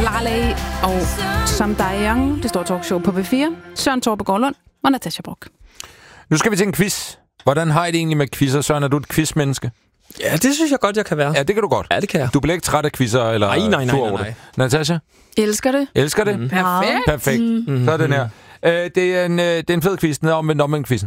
Lale og Samdayang, det store talkshow på B4. Søren Torpe Gårdlund og Natasha Brock. Nu skal vi til en quiz. Hvordan har I det egentlig med quizzer, Søren? Er du et quizmenneske? Ja, det synes jeg godt, jeg kan være. Ja, det kan du godt. Ja, det kan jeg. Du bliver ikke træt af quizzer eller Nej. Natasha? Elsker det. Elsker det? Perfekt. Perfekt. Så er den her. Det er en fed quiz. Den er omvendt quizzen.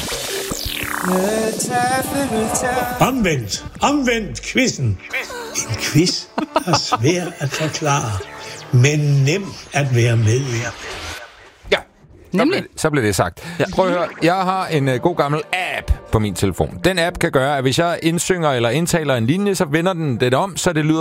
Omvendt quizzen. En quiz, der er svær at forklare, men nem at være med i. Ja, Nemlig. så bliver det sagt. Ja. Prøv at høre, jeg har en god gammel app på min telefon. Den app kan gøre, at hvis jeg indsynger eller indtaler en linje, så vender den det om, så det lyder...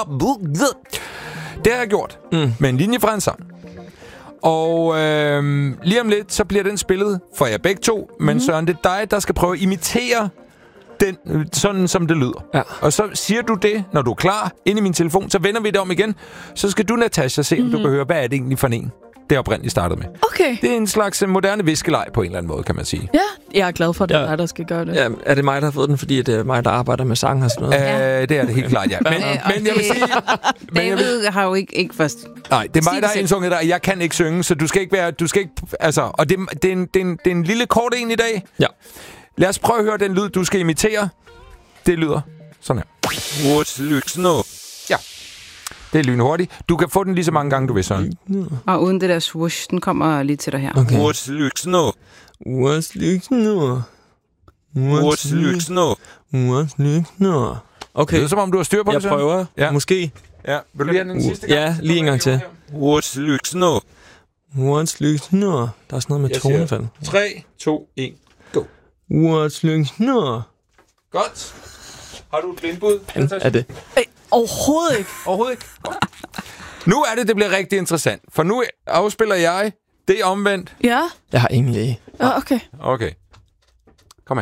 Det har jeg gjort med en linje fra en sang. Og lige om lidt, så bliver den spillet for jer begge to. Men Søren, det er dig, der skal prøve at imitere den, sådan som det lyder. Ja. Og så siger du det, når du er klar, ind i min telefon. Så vender vi det om igen. Så skal du, Natasha, se, om du kan høre, hvad er det egentlig for en, det oprindeligt startede med. Okay. Det er en slags moderne viskeleg på en eller anden måde, kan man sige. Ja, jeg er glad for, at det er dig, der skal gøre det. Ja, er det mig, der har fået den, fordi det er mig, der arbejder med sang og sådan noget? Det er det helt klart, ja. Men jeg vil sige... David har jo ikke først... Nej, det er mig, der har indsunget dig. Jeg kan ikke synge, så du skal ikke være... Og det er en lille kort en i dag. Ja. Lad os prøve at høre den lyd, du skal imitere. Det lyder sådan her. Ja. Det er lynhurtigt. Du kan få den lige så mange gange, du vil, Søren. Og uden det der swoosh, den kommer lige til dig her. Okay. Okay. Det er som om, du har styr på det, det, jeg prøver. Ja. Måske. Ja. Vil du lige have den sidste gang? Ja, lige en gang til. Der er sådan noget med tonefald. 3, 2, 1, go. Godt. Har du et blindbud? Er det? Overhovedet ikke. Overhovedet ikke. Nu er det bliver rigtig interessant. For nu afspiller jeg det omvendt. Ja. Jeg har ingen læge. Ja, okay. Okay. Kom her.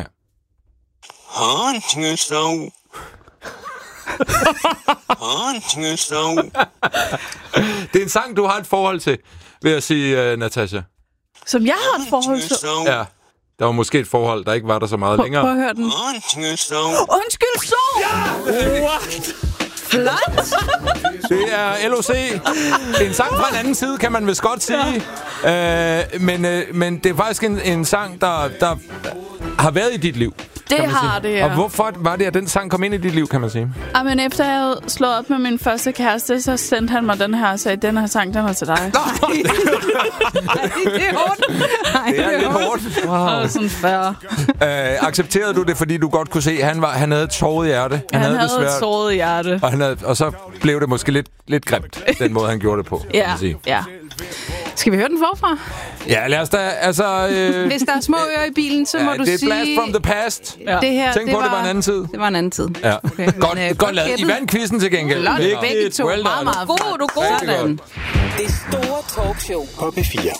Det er en sang, du har et forhold til, vil jeg sige, Natasha. Som jeg har et forhold til. Ja. Der var måske et forhold, der ikke var der så meget længere. Prøv at høre den. Undskyld så! Ja! What? Flot! Det er LOC. En sang fra en anden side, kan man vist godt sige. Ja. Men det er faktisk en sang, der har været i dit liv. Det har det, ja. Og hvorfor var det, at den sang kom ind i dit liv, kan man sige? Men efter jeg havde slået op med min første kæreste, så sendte han mig den her og sagde, den her sang, den er til dig. Nej, det er hårdt. Det er lidt hårdt. Wow. Og sådan fair. Accepterede du det, fordi du godt kunne se, at han havde et såret hjerte? Han havde et såret hjerte. Og så blev det måske lidt grimt, den måde, han gjorde det på. Ja, ja. Skal vi høre den forfra? Ja, lad os da, altså... Hvis der er små ører i bilen, så må du sige... det er blast from the past. Ja. Det her, Tænk på, det var en anden tid. Det var en anden tid. Ja. Okay. Godt lavet. I vandt quizzen til gengæld. Begge to. Well meget god. Du er god. Det store talkshow på B4.